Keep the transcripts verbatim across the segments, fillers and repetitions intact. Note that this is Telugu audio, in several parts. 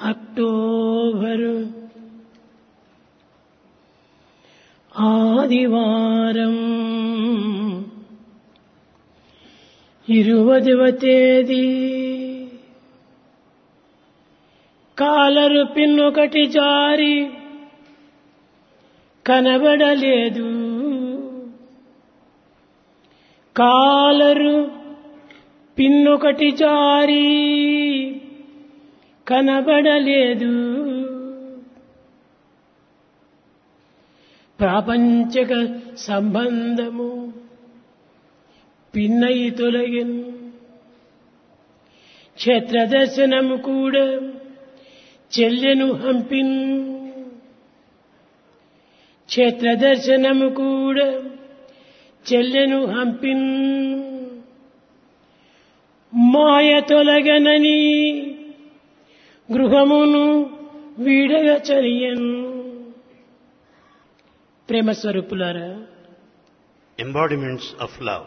అక్టోబరు ఆదివారం ఇరువదవ తేదీ కాలరు పిన్నొకటి జారి కనబడలేదు. కాలరు పిన్నొకటి జారి కనబడలేదు. ప్రాపంచక సంబంధము పిన్నై తొలగిన్. క్షేత్రదర్శనము కూడా చెల్లెను హంపిన్. క్షేత్రదర్శనము కూడా చెల్లెను హంపిన్. మాయ తొలగనని గృహమును వీడగ చరియన్. ప్రేమ స్వరూపులారా, embodiments of love.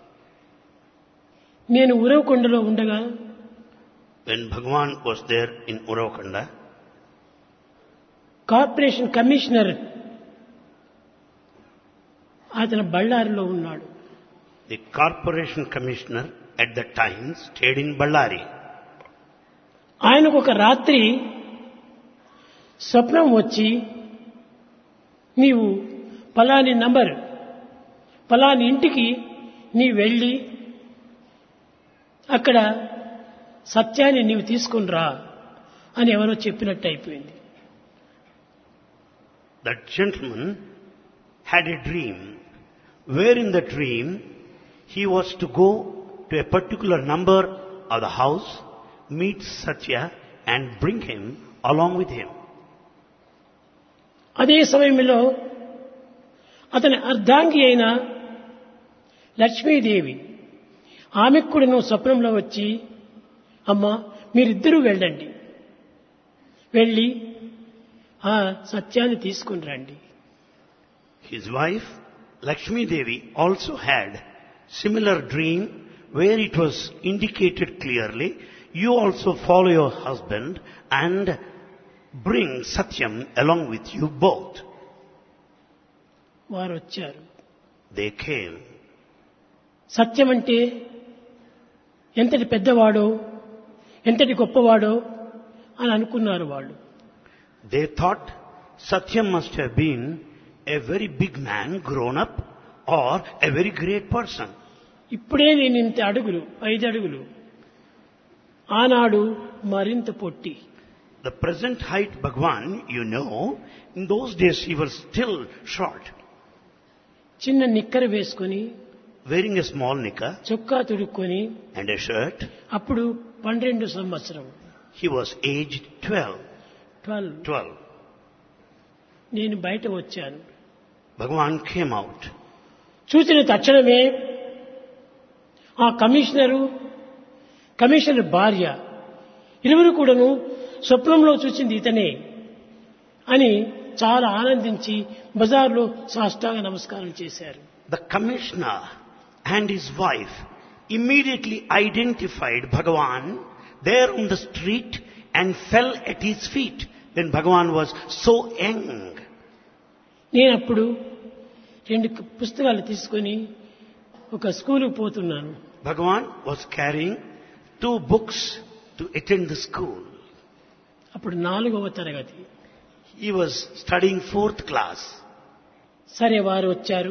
నేను ఉరవకొండలో ఉండగా When Bhagavan was there in Uravakanda, corporation commissioner అతను బళ్ళారిలో ఉన్నాడు. the corporation commissioner at that time stayed in Ballari. ఆయనకు ఒక రాత్రి స్వప్నం వచ్చి, నీవు పలాని నంబర్ పలాని ఇంటికి నీ వెళ్ళి అక్కడ సత్యాన్ని నీవు తీసుకుని రా అని ఎవరో చెప్పినట్టు అయిపోయింది. That gentleman had a dream, where in the dream he was to go to a particular number of the house, meet Satya and bring him along with him. అదే సమయంలో అతని అర్ధాంగి అయిన లక్ష్మీదేవి ఆమెకు కూడా నువ్వు స్వప్నంలో వచ్చి, అమ్మా మీరిద్దరూ వెళ్ళండి, వెళ్ళి ఆ సత్యాన్ని తీసుకుని రండి. His wife Lakshmi Devi also had similar dream where it was indicated clearly, you also follow your husband and bring Satyam along with you both. వారు వచ్చారు. They came. సత్యం అంటే ఎంతటి పెద్దవాడో ఎంతటి గొప్పవాడో అని అనుకున్నారు వాళ్ళు. They thought Satyam must have been a very big man grown up or a very great person. ఇప్పుడే నేను ఇంత అడుగులు ఐదు అడుగులు, ఆనాడు మరింత పొట్టి. The present height Bhagwan, you know, in those days he was still short. చిన్న నిక్కర వేసుకొని Wearing a small knicker చొక్కా తుడుక్కొని and a shirt. అప్పుడు పన్నెండు సంవత్సరం He was aged twelve. Twelve. twelve. నేను బయట వచ్చాను. Bhagwan came out. చూసిన తక్షణమే ఆ కమిషనరు కమిషనర్ భార్య ఇరువురు కూడాను స్వప్నంలో చూసింది ఇతనే అని చాలా ఆనందించి బజార్లో సాష్టాంగ నమస్కారం చేశారు. The commissioner and his wife immediately identified Bhagavan there on the street and fell at his feet when Bhagavan was so young. నేను అప్పుడు రెండు పుస్తకాలు తీసుకొని ఒక స్కూలుకు పోతున్నాను. Bhagavan was carrying two books to attend the school. అప్పుడు నాలుగవ తరగతి. He was studying fourth class. సరే, వారు వచ్చారు.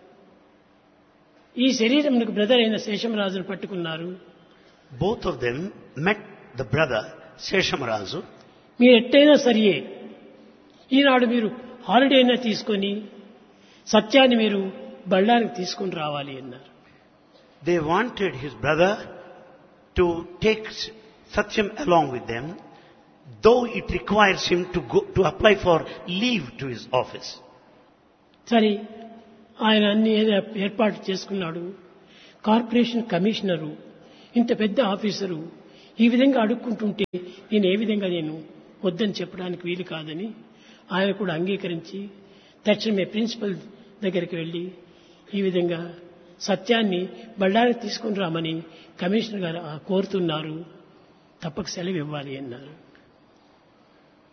ఈ శరీరంకు బ్రదర్ అయిన శేషమరాజును పట్టుకున్నారు. Both of them met the brother Seshamarazu. మీరు ఎట్టయినా సరియే, ఈనాడు మీరు హాలిడే అయినా తీసుకొని సత్యాన్ని మీరు బళ్ళానికి తీసుకుని రావాలి అన్నారు. They wanted his brother to take Satyam along with them, though it requires him to go to apply for leave to his office. సరే, ఆయన అన్ని ఏదో ఏర్పాటు చేసుకున్నాడు. కార్పొరేషన్ కమిషనరు ఇంత పెద్ద ఆఫీసరు ఈ విధంగా అడుక్కుంటుంటే నేను ఏ విధంగా నేను వద్దని చెప్పడానికి వీలు కాదని ఆయన కూడా అంగీకరించి తక్షణమే ప్రిన్సిపల్ దగ్గరికి వెళ్ళి ఈ విధంగా సత్యాన్ని బళ్ళారికి తీసుకుని రామని కమిషనర్ గారు కోరుతున్నారు, తప్పక సెలవు ఇవ్వాలి అన్నారు.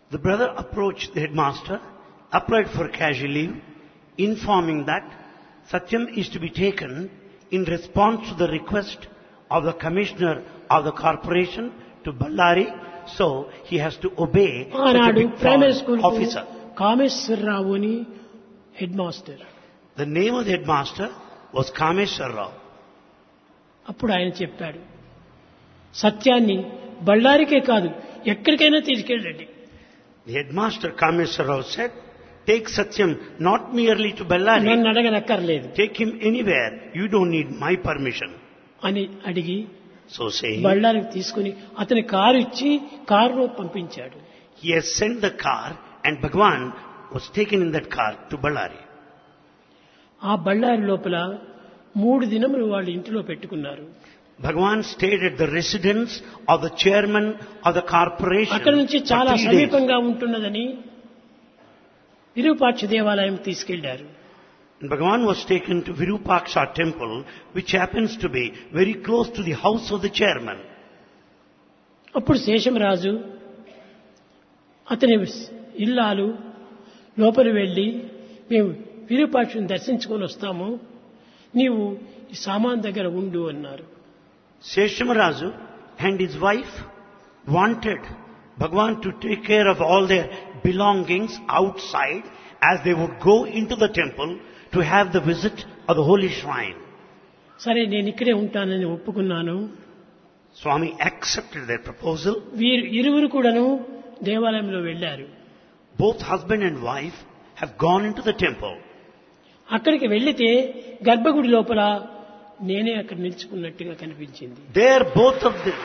The brother approached the headmaster, applied for casual leave, informing that Satyam is to be taken in response to the request of the commissioner of the corporation to Ballari, so he has to obey such a ఆనాడు big primary foreign school officer. Kameswara Rao అని head master. The name of the headmaster was Kameshwar Rao. అప్పుడు ఆయన చెప్పాడు, సత్యాన్ని బళ్ళారికే కాదు ఎక్కడికైనా తీసుకెళ్ళండి. The headmaster Kameshwar Rao said, take Satyam not merely to Ballari, నన్ను అడగనక్కర్లేదు take him anywhere. You don't need my permission. అని అడిగి So saying, బళ్ళారికి తీసుకుని అతని కారు ఇచ్చి కారులో పంపించాడు. he has sent the car and Bhagwan was taken in that car to Ballari. ఆ బళ్ళారి లోపల మూడు దినములు వాళ్ళు ఇంటిలో పెట్టుకున్నారు. Bhagwan stayed at the residence of the chairman of the corporation అక్కడి నుంచి for చాలా three days. సమీపంగా ఉంటున్నదని విరూపాక్ష దేవాలయం తీసుకెళ్లారు. And Bhagwan was taken to Virupaksha temple, which happens to be very close to the house of the chairman. అప్పుడు శేషమరాజు అతని ఇల్లాలు లోపల వెళ్ళి, మేము విరూపాక్షుని దర్శించుకొని వస్తాము, నీవు ఈ సామాన్ దగ్గర ఉండు అన్నారు. Seshamarazu and his wife wanted Bhagwan to take care of all their belongings outside as they would go into the temple to have the visit of the holy shrine. సరే నేను ఇక్కడే ఉంటానని ఒప్పుకున్నాను. Swami accepted their proposal. వీరు ఇరువురు కూడాను దేవాలయంలో వెళ్ళారు. Both husband and wife have gone into the temple. అక్కడికి వెళ్లితే గర్భగుడి లోపల నేనే అక్కడ నిల్చుకున్నట్టుగా కనిపించింది. There both of them,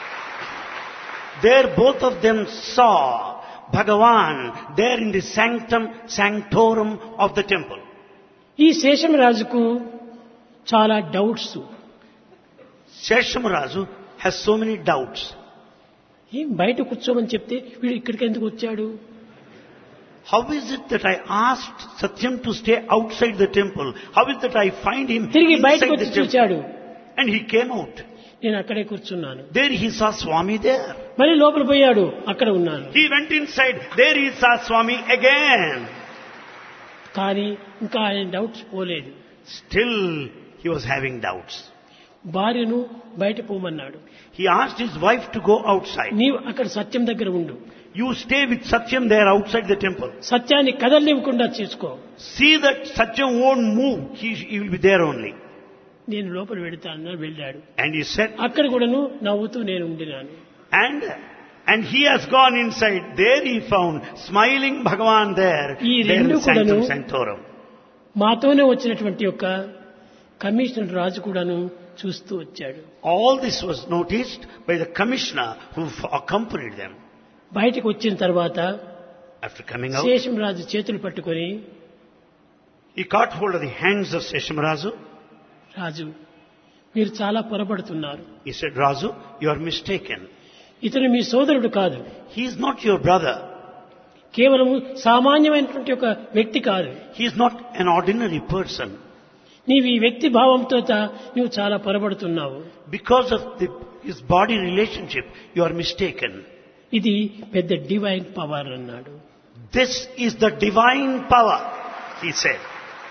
there both of them saw Bhagavan there in the sanctum sanctorum of the temple. ఈ శేషమరాజుకు చాలా doubts. Seshamarazu has so many doubts. ఏం బయట కూర్చోమని చెప్తే వీడు ఇక్కడికి ఎందుకు వచ్చాడు? How is it that I asked Satyam to stay outside the temple? How is it that I find him తిరిగి inside బయటకు the వచ్చి temple? చూచాడు. And he came out. నేను అక్కడే కూర్చున్నాను. There he saw Swami there. మళ్ళీ లోపల పోయాడు, అక్కడ ఉన్నాను. He went inside. There he saw Swami again. కానీ ఇంకా ఆయన డౌట్స్ పోలేదు. Still he was having doubts. భార్యను బయట పోమన్నాడు. He asked his wife to go outside. నీవు అక్కడ సత్యం దగ్గర ఉండు, You stay with Satyam there outside the temple. సత్యాన్ని కదలనివ్వకుండా చేసుకో, See that Satyam won't move. He, he will be there only. నేను లోపల వెళతానని వెళ్ళాడు. And he said, అక్కడ కూడాను నవ్వుతూ నేను ఉండినాను. and and he has gone inside. There he found smiling Bhagavan there. ఈ There in రెండు Sanctum కూడాను Sanctorum. మాతోనే వచ్చినటువంటి యొక్క కమిషనర్ రాజు కూడాను చూస్తూ వచ్చాడు. All this was noticed by the commissioner who f- accompanied them. బయటకు వచ్చిన తర్వాత After coming out, శేషం రాజు చేతులు పట్టుకొని, he caught hold of the hands of Seshamarazu. రాజు మీరు చాలా పొరపడుతున్నారు. He said, Razu, you are mistaken. ఇతను మీ సోదరుడు కాదు, He is not your brother. కేవలం సామాన్యమైనటువంటి ఒక వ్యక్తి కాదు. He is not an ordinary person. నీవు ఈ వ్యక్తి భావంతో తా- నువ్వు చాలా పొరపడుతున్నావు. Because of the, his body relationship, you are mistaken. ఇది పెద్ద డివైన్ పవర్ అన్నాడు. This is the divine power, he said.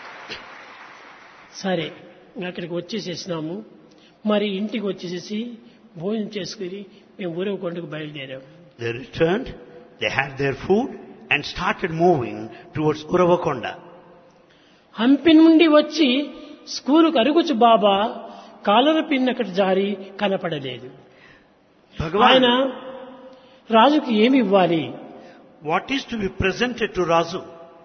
సరే ఇంకా అక్కడికి వచ్చేసేసినాము. మరి ఇంటికి వచ్చేసేసి భోజనం చేసుకుని మేము ఊరవకొండకు బయలుదేరాము. They returned, they had their food and started moving towards Uravakonda. Hampi నుండి వచ్చి స్కూలుకు అరుగుచు బాబా కాలర పిన్ అక్కడ జారి కనపడలేదు. ఆయన Bhagavan, రాజుకి ఏమి ఇవ్వాలి? what is to be presented to Razu?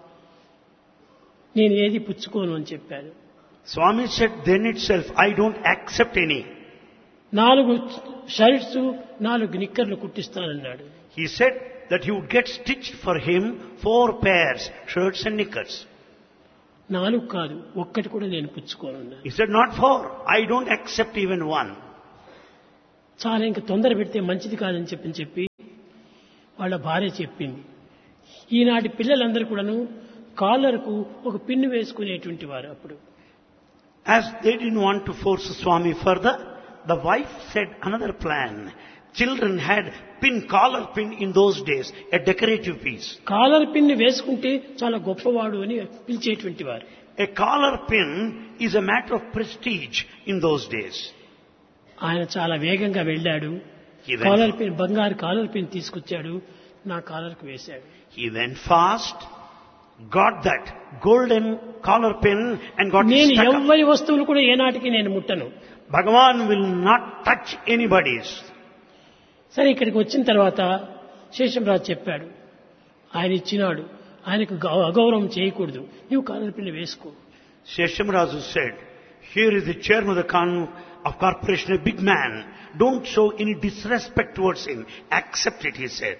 నేను ఏది పుచ్చుకోను అని చెప్పాను. Swami said, then itself, I don't accept any. నాలుగు షర్ట్స్ నాలుగు నిక్కర్లు కుట్టిస్తానన్నాడు. He said that he would get stitched for him four pairs, shirts and knickers. నాలుగు కాదు, ఒక్కటి కూడా నేను పుచ్చుకోను అన్నాడు. He said, not four, I don't accept even one. చాలా ఇంకా తొందర పెడితే మంచిది కాదని చెప్పని చెప్పి వాళ్ళ భార్య చెప్పింది. ఈనాటి పిల్లలందరూ కూడాను కాలర్కు ఒక పిన్ను వేసుకునేటువంటి వారు. అప్పుడు As they didn't want to force Swami further, the wife said another plan. Children had pin, collar pin in those days, a decorative piece. Caller pin వేసుకుంటే చాలా గొప్పవాడు అని పిలిచేటువంటి వారు. A collar pin is a matter of prestige in those days. ఆయన చాలా వేగంగా వెళ్ళాడు. He కాలర్ went, పిన్, బంగారు కాలర్ పిన్ తీసుకొచ్చాడు, నా కాలర్కు వేశాడు. he went fast, got that golden collar pin and got it నేను stuck up. ఎవ్వరి వస్తువులు కూడా ఏనాటికి నేను ముట్టను. Bhagavan will not touch anybody's. సరే, ఇక్కడికి వచ్చిన తర్వాత శేషంరాజు చెప్పాడు, ఆయన ఇచ్చినాడు, ఆయనకు గౌ- అగౌరవం చేయకూడదు, నువ్వు కాలర్ పిన్ వేసుకో. Sheshamrazu said, here is the chairman of the con- of corporation, a big man. Don't show any disrespect towards him. Accept it, he said.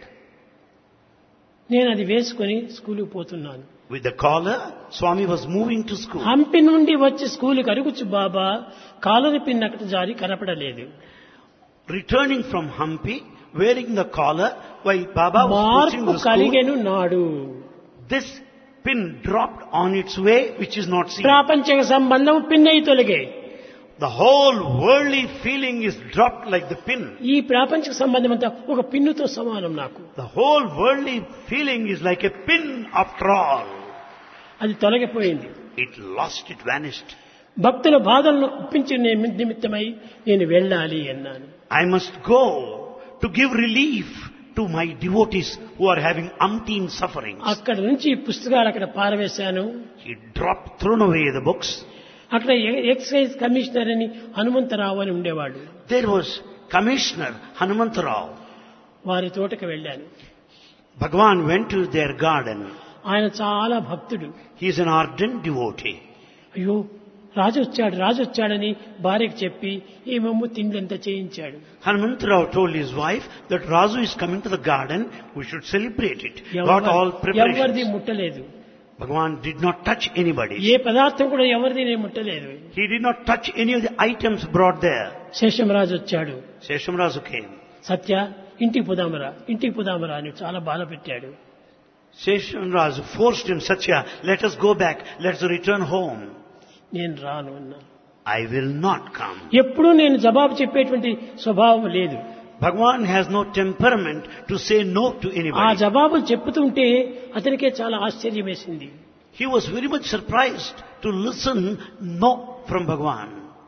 నేను అది వేసుకొని స్కూలుకు పోతున్నాను. With the collar, Swami was moving to school. Hampi నుండి వచ్చి స్కూలుకి అరుగుచ్చు బాబా కాలర్ పిన్ అక్కడ జారి కనపడలేదు. Returning from Hampi, wearing the collar, while Baba was pushing మార్పు the school, కలిగెను నాడు. this pin dropped on its way, which is not seen. ప్రాపంచిక సంబంధం పిన్నయి తొలగే. The whole worldly feeling is dropped like the pin. ఈ ప్రాపంచిక సంబంధం అంతా ఒక పిన్నుతో సమానం నాకు. The whole worldly feeling is like a pin after all. అది తొలగిపోయింది. It lost, it vanished. భక్తుల బాధలను ఒప్పించే నిమిత్తమై నేను వెళ్ళాలి అన్నాను. I must go to give relief to my devotees who are having umpteen sufferings. అక్కడ నుంచి ఈ పుస్తకాలు అక్కడ పారవేశాను. He dropped, thrown away the books. అక్కడ ఎ- ఎక్సైజ్ కమిషనర్ అని హనుమంతరావు అని ఉండేవాడు. There was Commissioner Hanumantarao. వారి తోటకు వెళ్ళాను. Bhagavan went to their garden. ఆయన చాలా భక్తుడు. He is an ardent devotee. అయ్యో, రాజు వచ్చాడు రాజు వచ్చాడని భార్యకు చెప్పి ఏమేమో తిండంతా చేయించాడు. Hanumantarao told his wife that Raju is coming to the garden, we should celebrate it. Got all ఎవరి- ఎవరిది preparations. ముట్టలేదు. Bhagavan did not touch anybody. ఏ పదార్థం కూడా ఎవరిది నేను ముట్టలేదు. He did not touch any of the items brought there. Seshamraju వచ్చాడు. Sheshamrazu came. సత్య, ఇంటికి పోదామరా ఇంటికి పోదామరా అని చాలా బాధ పెట్టాడు. Sheshamrazu forced him, Satya, let us go back, let us return home. నేను రాను అన్నా. I will not come. ఎప్పుడూ నేను జవాబు చెప్పేటువంటి స్వభావం లేదు. Bhagavan has no temperament to say no to ఆ anybody. జవాబులు చెప్పుతుంటే అతనికే చాలా ఆశ్చర్యం వేసింది. He was very much surprised to listen no from Bhagavan.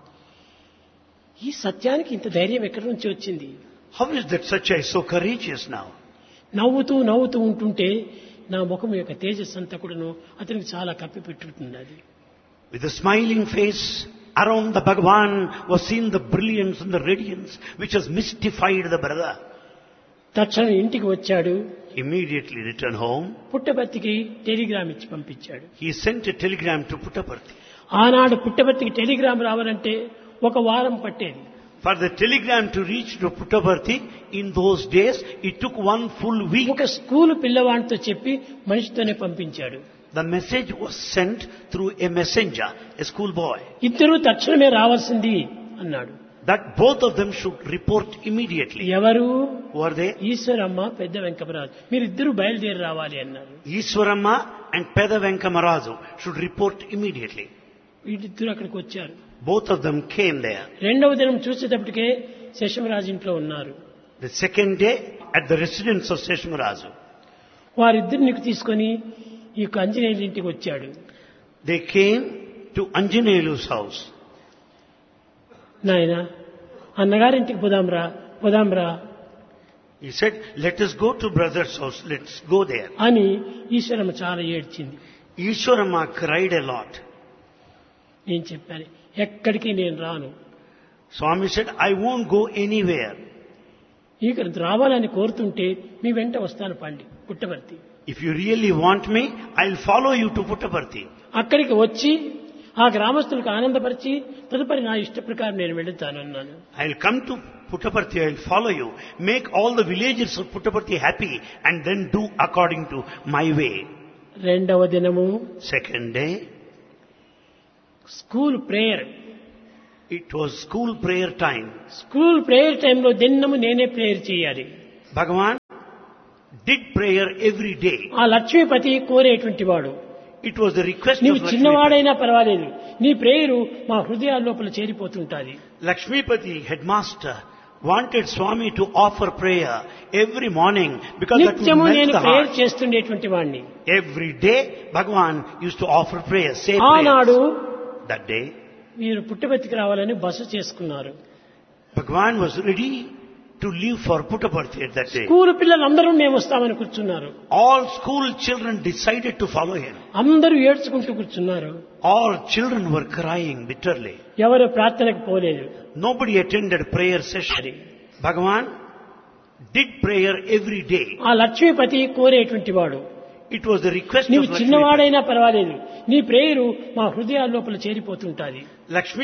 ఈ సత్యానికి ఇంత ధైర్యం ఎక్కడి నుంచి వచ్చింది? How is that Satya is so courageous now? నవ్వుతూ నవ్వుతూ ఉంటుంటే నా ముఖం యొక్క తేజస్సు అంతా కూడాను అతనికి చాలా కప్పిపెట్టుతున్నది. With a smiling face, around the Bhagavan was seen the brilliance and the radiance which has mystified the brother. తక్షణం ఇంటికి వచ్చాడు. Immediately returned home. పుట్టపర్తికి టెలిగ్రామ్ ఇచ్చి పంపించాడు. He sent a telegram to Puttaparthi. ఆనాడు పుట్టపర్తికి టెలిగ్రామ్ రావాలంటే ఒక వారం పట్టేది. For the telegram to reach to Puttaparthi, in those days, it took one full week. ఒక స్కూలు పిల్లవాడితో చెప్పి మనిషితోనే పంపించాడు. The message was sent through a messenger, a schoolboy, ఇద్దరు తక్షణమే రావాల్సింది అన్నాడు. that both of them should report immediately. ఎవరు? Who are they? ఈశ్వరమ్మ, పెద్ద వెంకమరాజు, మీరిద్దరూ బయలుదేరి రావాలి అన్నారు. Iswaramma and Peda Venkamarazu should report immediately. వీళ్ళిద్దరూ అక్కడికి వచ్చారు. Both of them came there. రెండవ దినం చూసేటప్పటికే శశమరాజు ఇంట్లో ఉన్నారు. The second day, at the residence of Seshamarazu, వారిద్దరిని తీసుకొని ఈ యొక్క ఆంజనేయుల ఇంటికి వచ్చాడు. they came to Anjaneyalu's house. నాయన, అన్నగారింటికి పోదాంరా పోదాంరా He said, let us go to brother's house, let's go there. అని ఈశ్వరమ్మ చాలా ఏడ్చింది. Ishwarama cried a lot. నేను చెప్పాను, ఎక్కడికి నేను రాను. Swami said, I won't go anywhere. ఇక రావాలని కోరుతుంటే మీ వెంట వస్తాను పండి Puttaparthi. If you really want me, I'll follow you to Puttaparthi. అక్కడికి వచ్చి ఆ గ్రామస్తులకు ఆనందపరిచి తదుపరి నా ఇష్ట ప్రకారం నేను వెళుతాను అన్నాను. I'll come to Puttaparthi, I'll follow you. Make all the villagers of Puttaparthi happy and then do according to my way. రెండవ దినము Second day, school prayer. it was school prayer time. School prayer టైంలో దినము నేనే ప్రేయర్ చేయాలి. Bhagavan did prayer every day. ఆ లక్ష్మీపతి కోరేటువంటి వాడు, It was the request నీవు of Lakshmipati. చిన్నవాడైనా పర్వాలేదు, నీ ప్రేయరు మా హృదయాల లోపల చేరిపోతుంటాది. Lakshmipati, headmaster, wanted Swami to offer prayer every morning because that would నిత్యము melt నేను the ప్రేయర్ heart. చేస్తుండేటువంటి వాడిని. Every day, Bhagavan used to offer prayer, say ఆనాడు prayers. That day, మీరు పుట్టబతికి రావాలని బస చేసుకున్నారు. Bhagavan was ready to leave for Puttaparthi at that day. School పిల్లలందరూ మేము వస్తామని కూర్చున్నారు. All school children decided to follow him. అందరూ ఏడ్చుకుంటూ కూర్చున్నారు. All children were crying bitterly. ఎవరు ప్రార్థనకు పోలేదు. Nobody attended prayer session. Bhagavan did prayer every day. ఆ లక్ష్మీపతి కోరేటువంటి వాడు, It was the request నీవు of Lakshmi. చిన్నవాడైనా పర్వాలేదు, నీ ప్రేయరు మా హృదయాల లోపల చేరిపోతుంటాది. Lakshmi